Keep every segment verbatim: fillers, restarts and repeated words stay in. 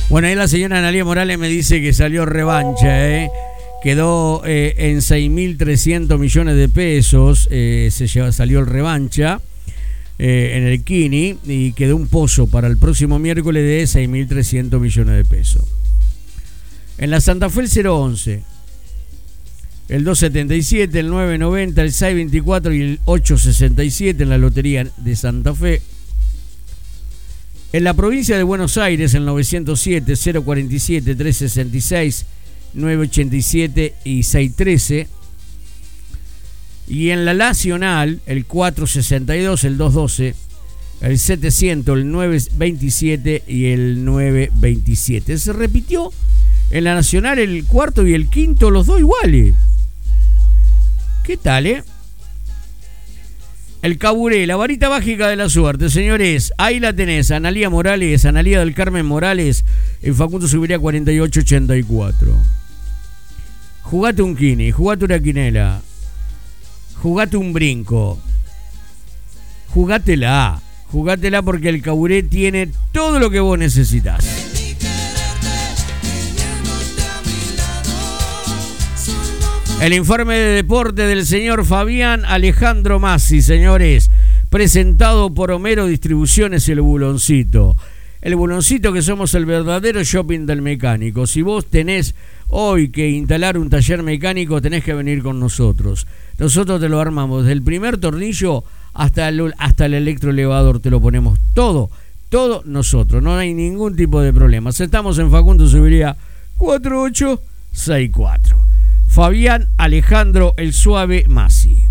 Bueno, ahí la señora Analía Morales me dice que salió revancha, ¿eh? Quedó eh, en seis mil trescientos millones de pesos, eh, se lleva, salió el revancha eh, en el Kini y quedó un pozo para el próximo miércoles de seis mil trescientos millones de pesos. En la Santa Fe el cero once, el dos setenta y siete, el nueve noventa, el seis veinticuatro y el ocho sesenta y siete en la Lotería de Santa Fe. En la provincia de Buenos Aires el novecientos siete, cero cuarenta y siete, tres sesenta y seis, nueve ochenta y siete y seis trece. Y en la Nacional el cuatro sesenta y dos, el dos doce, el setecientos, el nueve veintisiete y el nueve veintisiete. Se repitió en la Nacional el cuarto y el quinto, los dos iguales. ¿Qué tal, eh? El Caburé, la varita mágica de la suerte, señores. Ahí la tenés, Analía Morales, Analía del Carmen Morales, en Facundo Subiría cuarenta y ocho ochenta y cuatro. Jugate un Kini, jugate una quinela, jugate un brinco, jugátela, jugátela porque el Caburé tiene todo lo que vos necesitas. El informe de deporte del señor Fabián Alejandro Massi, señores, presentado por Homero Distribuciones y el Buloncito. El Buloncito, que somos el verdadero shopping del mecánico. Si vos tenés hoy que instalar un taller mecánico, tenés que venir con nosotros. Nosotros te lo armamos desde el primer tornillo hasta el, hasta el electroelevador, te lo ponemos todo, todo nosotros. No hay ningún tipo de problemas. Estamos en Facundo Subiría cuarenta y ocho sesenta y cuatro. Fabián Alejandro el Suave Massi.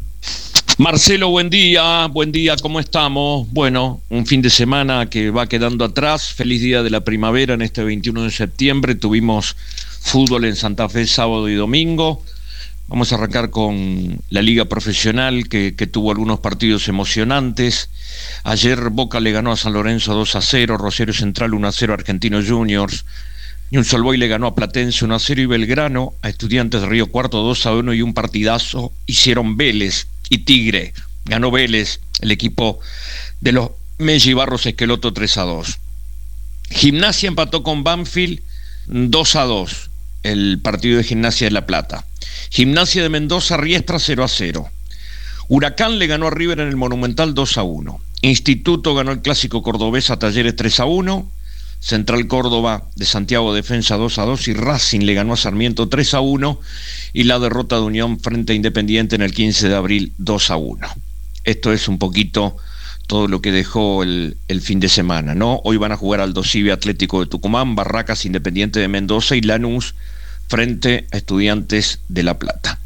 Marcelo, buen día, buen día, ¿cómo estamos? Bueno, un fin de semana que va quedando atrás. Feliz día de la primavera en este veintiuno de septiembre. Tuvimos fútbol en Santa Fe sábado y domingo. Vamos a arrancar con la liga profesional que, que tuvo algunos partidos emocionantes. Ayer Boca le ganó a San Lorenzo dos a cero, Rosario Central uno a cero a Argentinos Juniors. Newell's Old Boys le ganó a Platense uno a cero y Belgrano a Estudiantes de Río Cuarto dos a uno, y un partidazo hicieron Vélez y Tigre. Ganó Vélez, el equipo de los Melli Barros Esqueloto tres a dos. Gimnasia empató con Banfield dos a dos, el partido de Gimnasia de La Plata. Gimnasia de Mendoza Riestra cero a cero. Huracán le ganó a River en el Monumental dos a uno. Instituto ganó el Clásico Cordobés a Talleres tres a uno. Central Córdoba de Santiago Defensa dos a dos y Racing le ganó a Sarmiento tres a uno, y la derrota de Unión frente a Independiente en el quince de abril dos a uno. Esto es un poquito todo lo que dejó el, el fin de semana, ¿no? Hoy van a jugar Aldo Civi Atlético de Tucumán, Barracas Independiente de Mendoza y Lanús frente a Estudiantes de La Plata.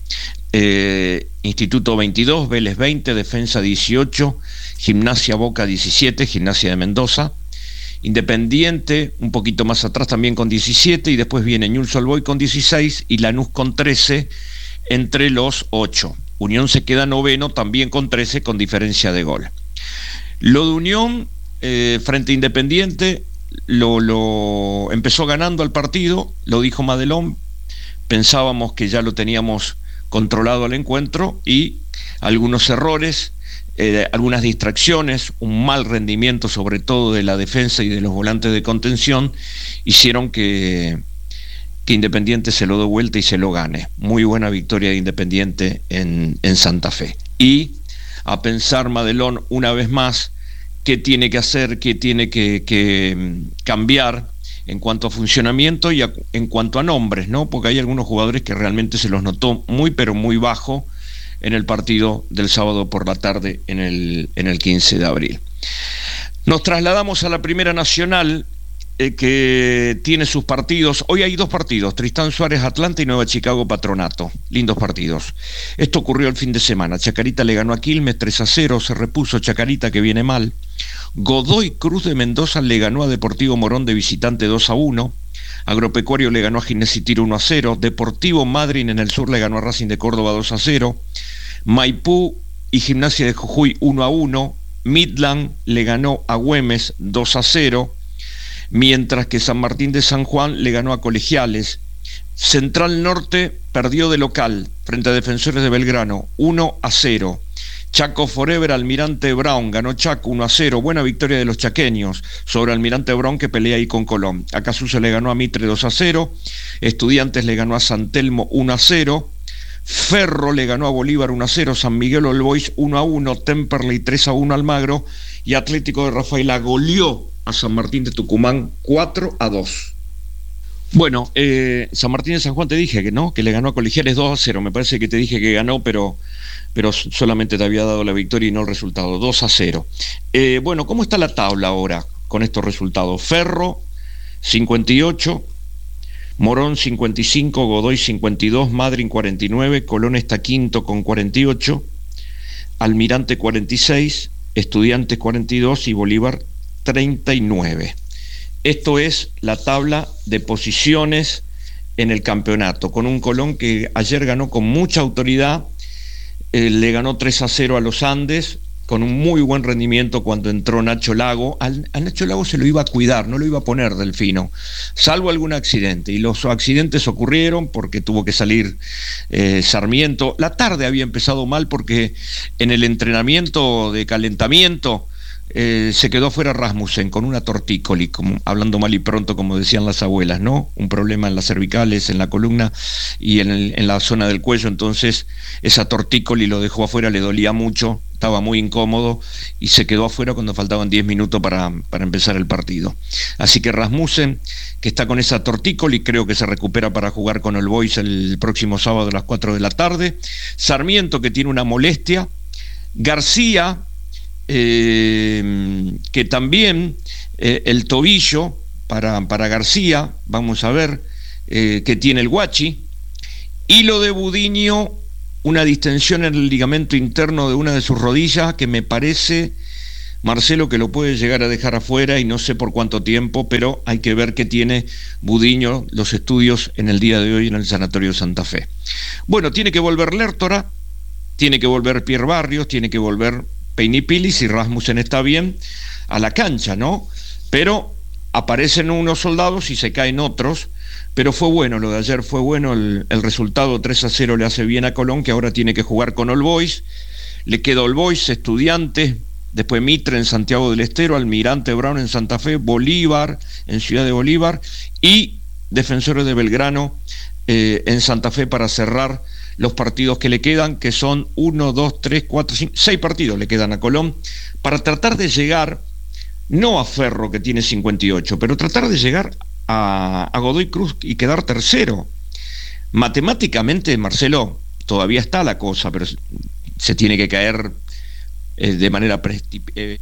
Eh, Instituto veintidós, Vélez veinte, Defensa dieciocho, Gimnasia Boca diecisiete, Gimnasia de Mendoza. Independiente un poquito más atrás también con diecisiete, y después viene Newell's Old Boys con dieciséis y Lanús con trece entre los ocho. Unión se queda noveno también con trece, con diferencia de gol. Lo de Unión eh, frente a Independiente lo, lo empezó ganando al partido, lo dijo Madelón, pensábamos que ya lo teníamos controlado al encuentro, y algunos errores, Eh, algunas distracciones, un mal rendimiento sobre todo de la defensa y de los volantes de contención, hicieron que, que Independiente se lo dé vuelta y se lo gane. Muy buena victoria de Independiente en, en Santa Fe. Y a pensar Madelón una vez más qué tiene que hacer, qué tiene que, que cambiar en cuanto a funcionamiento y a, en cuanto a nombres, ¿no? Porque hay algunos jugadores que realmente se los notó muy pero muy bajo en el partido del sábado por la tarde en el, en el quince de abril. Nos trasladamos a la Primera Nacional, eh, que tiene sus partidos. Hoy hay dos partidos, Tristán Suárez Atlanta y Nueva Chicago Patronato. Lindos partidos. Esto ocurrió el fin de semana. Chacarita le ganó a Quilmes tres a cero, se repuso Chacarita, que viene mal. Godoy Cruz de Mendoza le ganó a Deportivo Morón de visitante dos a uno. Agropecuario le ganó a Gimnasia Tiro uno a cero. Deportivo Madryn en el sur le ganó a Racing de Córdoba dos a cero. Maipú y Gimnasia de Jujuy uno a uno. Midland le ganó a Güemes dos a cero. Mientras que San Martín de San Juan le ganó a Colegiales. Central Norte perdió de local frente a Defensores de Belgrano uno a cero. Chaco Forever, Almirante Brown, ganó Chaco uno a cero, buena victoria de los chaqueños sobre Almirante Brown que pelea ahí con Colón. Acasuso le ganó a Mitre dos a cero, Estudiantes le ganó a San Telmo uno a cero, Ferro le ganó a Bolívar uno a cero, San Miguel All Boys uno a uno, Temperley tres a uno Almagro y Atlético de Rafaela goleó a San Martín de Tucumán cuatro a dos. Bueno, eh, San Martín de San Juan te dije que no, que le ganó a Colegiales dos a cero, me parece que te dije que ganó, pero... pero solamente te había dado la victoria y no el resultado, dos a cero. Eh, bueno, ¿cómo está la tabla ahora con estos resultados? Ferro, cincuenta y ocho, Morón, cincuenta y cinco, Godoy, cincuenta y dos, Madryn, cuarenta y nueve, Colón está quinto con cuarenta y ocho, Almirante, cuarenta y seis, Estudiantes, cuarenta y dos y Bolívar, treinta y nueve. Esto es la tabla de posiciones en el campeonato, con un Colón que ayer ganó con mucha autoridad. Eh, le ganó tres a cero a los Andes con un muy buen rendimiento cuando entró Nacho Lago. Al, a Nacho Lago se lo iba a cuidar, no lo iba a poner Delfino, salvo algún accidente, y los accidentes ocurrieron porque tuvo que salir eh, Sarmiento. La tarde había empezado mal porque en el entrenamiento de calentamiento Eh, se quedó fuera Rasmussen con una tortícoli, como, hablando mal y pronto, como decían las abuelas, ¿no? Un problema en las cervicales, en la columna y en, el, en la zona del cuello. Entonces esa tortícoli lo dejó afuera, le dolía mucho, estaba muy incómodo y se quedó afuera cuando faltaban diez minutos para, para empezar el partido. Así que Rasmussen, que está con esa tortícoli, creo que se recupera para jugar con el Boys el próximo sábado a las cuatro de la tarde. Sarmiento, que tiene una molestia. García, Eh, que también eh, el tobillo para, para García, vamos a ver eh, que tiene el Guachi, y lo de Budiño, una distensión en el ligamento interno de una de sus rodillas que me parece, Marcelo, que lo puede llegar a dejar afuera y no sé por cuánto tiempo, pero hay que ver qué tiene Budiño, los estudios en el día de hoy en el Sanatorio Santa Fe. Bueno, tiene que volver Lertora, tiene que volver Pierre Barrios, tiene que volver Peinipili, si Rasmussen está bien, a la cancha, ¿no? Pero aparecen unos soldados y se caen otros, pero fue bueno lo de ayer, fue bueno el, el resultado, tres a cero le hace bien a Colón, que ahora tiene que jugar con All Boys, le queda All Boys, Estudiantes, después Mitre en Santiago del Estero, Almirante Brown en Santa Fe, Bolívar en Ciudad de Bolívar y Defensores de Belgrano eh, en Santa Fe para cerrar los partidos que le quedan, que son uno, dos, tres, cuatro, cinco, seis partidos le quedan a Colón, para tratar de llegar, no a Ferro, que tiene cincuenta y ocho, pero tratar de llegar a, a Godoy Cruz y quedar tercero. Matemáticamente, Marcelo, todavía está la cosa, pero se tiene que caer eh, de manera precip- eh,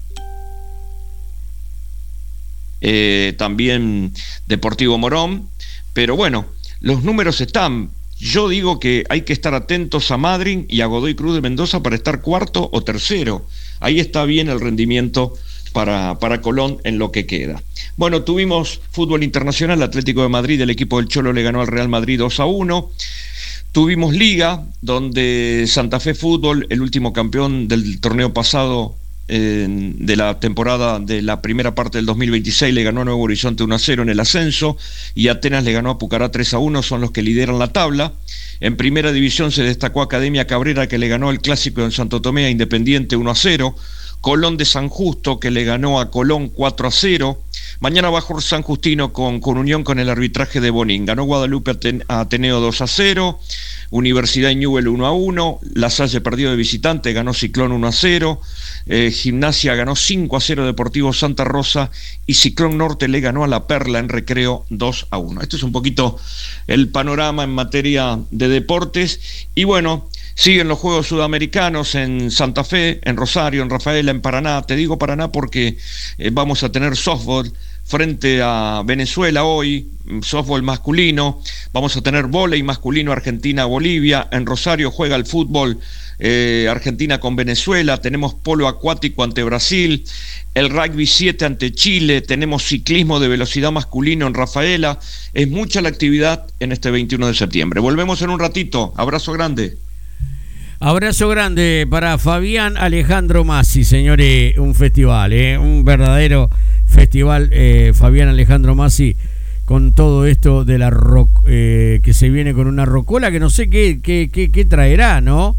eh, también Deportivo Morón, pero bueno, los números están. Yo digo que hay que estar atentos a Madryn y a Godoy Cruz de Mendoza para estar cuarto o tercero. Ahí está bien el rendimiento para, para Colón en lo que queda. Bueno, tuvimos fútbol internacional, Atlético de Madrid, el equipo del Cholo le ganó al Real Madrid dos a uno. Tuvimos Liga, donde Santa Fe Fútbol, el último campeón del torneo pasado, eh, de la temporada de la primera parte del dos mil veintiséis, le ganó a Nuevo Horizonte uno a cero en el ascenso, y Atenas le ganó a Pucará tres a uno, son los que lideran la tabla. En primera división se destacó Academia Cabrera, que le ganó el clásico en Santo Tomé a Independiente uno a cero, Colón de San Justo, que le ganó a Colón cuatro a cero. Mañana va a jugar San Justino con, con Unión con el arbitraje de Bonín. Ganó Guadalupe a Ateneo dos a cero, Universidad de Newell uno a uno, La Salle perdió de visitante, ganó Ciclón uno a cero, eh, Gimnasia ganó cinco a cero Deportivo Santa Rosa, y Ciclón Norte le ganó a La Perla en Recreo dos a uno. Esto es un poquito el panorama en materia de deportes, y bueno, siguen los Juegos Sudamericanos en Santa Fe, en Rosario, en Rafaela, en Paraná. Te digo Paraná porque eh, vamos a tener softball frente a Venezuela hoy, softball masculino. Vamos a tener vóley masculino Argentina-Bolivia. En Rosario juega el fútbol eh, Argentina con Venezuela. Tenemos polo acuático ante Brasil. El rugby siete ante Chile. Tenemos ciclismo de velocidad masculino en Rafaela. Es mucha la actividad en este veintiuno de septiembre. Volvemos en un ratito. Abrazo grande. Abrazo grande para Fabián Alejandro Masi, señores, un festival, ¿eh? Un verdadero festival, eh, Fabián Alejandro Masi, con todo esto de la rock, eh, que se viene con una rocola que no sé qué, qué, qué, qué traerá, ¿no?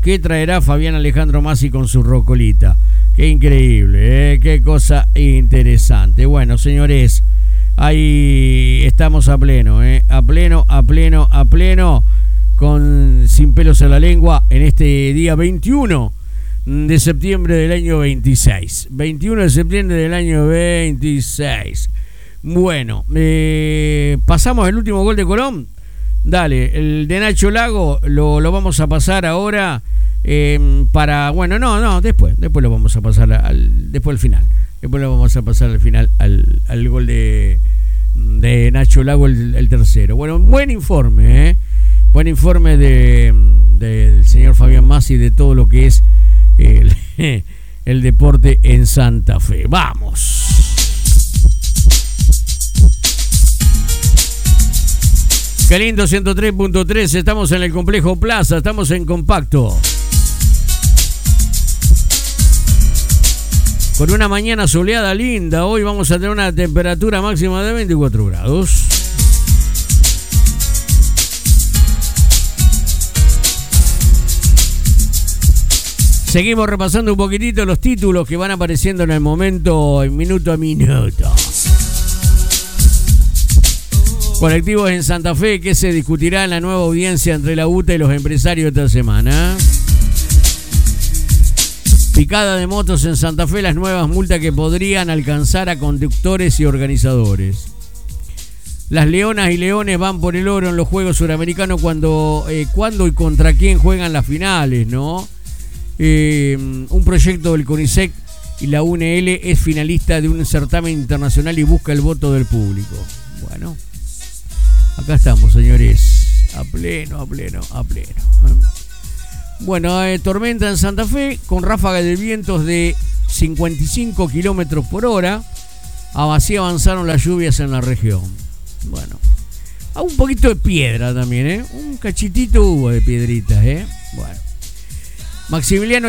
¿Qué traerá Fabián Alejandro Masi con su rocolita? Qué increíble, ¿eh? Qué cosa interesante. Bueno, señores, ahí estamos a pleno, ¿eh? A pleno, a pleno, a pleno, con Sin Pelos en la Lengua en este día veintiuno de septiembre del año veintiséis. veintiuno de septiembre del año veintiséis. Bueno, eh, pasamos el último gol de Colón. Dale, el de Nacho Lago lo, lo vamos a pasar ahora eh, para... Bueno, no, no, después. Después lo vamos a pasar al... Después al final. Después lo vamos a pasar al final al, al gol de, de Nacho Lago, el, el tercero. Bueno, buen informe, ¿eh? Buen informe de, de, del señor Fabián Masi de todo lo que es el, el deporte en Santa Fe. ¡Vamos! Qué lindo, ciento tres punto tres, estamos en el Complejo Plaza, estamos en compacto. Con una mañana soleada linda, hoy vamos a tener una temperatura máxima de veinticuatro grados. Seguimos repasando un poquitito los títulos que van apareciendo en el momento, en minuto a minuto. Colectivos en Santa Fe, que se discutirá en la nueva audiencia entre la U T A y los empresarios esta semana. Picada de motos en Santa Fe, las nuevas multas que podrían alcanzar a conductores y organizadores. Las leonas y leones van por el oro en los Juegos Suramericanos cuando, eh, cuando y contra quién juegan las finales, ¿no? Eh, un proyecto del CONICET y la U N L es finalista de un certamen internacional y busca el voto del público. Bueno, acá estamos, señores, a pleno, a pleno, a pleno. Bueno, eh, tormenta en Santa Fe con ráfagas de vientos de cincuenta y cinco kilómetros por hora. Así avanzaron las lluvias en la región. Bueno, a un poquito de piedra también, ¿eh? Un cachitito hubo de piedritas, ¿eh? Bueno. Maximiliano